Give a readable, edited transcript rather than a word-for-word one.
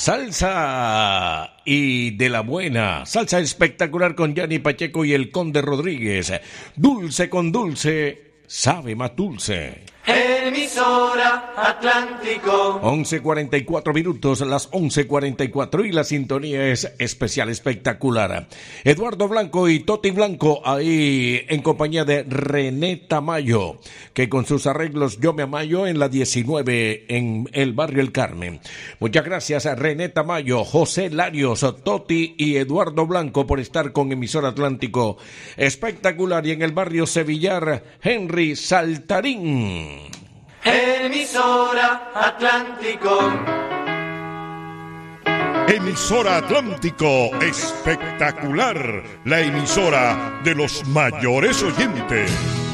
Salsa y de la buena. Salsa espectacular con Gianni Pacheco y el Conde Rodríguez. Dulce con dulce, sabe más dulce. Emisora Atlántico. 11:44 minutos, las 11:44 y la sintonía es especial, espectacular. Eduardo Blanco y Toti Blanco ahí en compañía de René Tamayo, que con sus arreglos Yo Me Amayo en la 19 en el barrio El Carmen. Muchas gracias a René Tamayo, José Larios, Toti y Eduardo Blanco por estar con Emisora Atlántico espectacular, y en el barrio Sevillar, Henry Saltarín. Emisora Atlántico. Emisora Atlántico espectacular, la emisora de los mayores oyentes.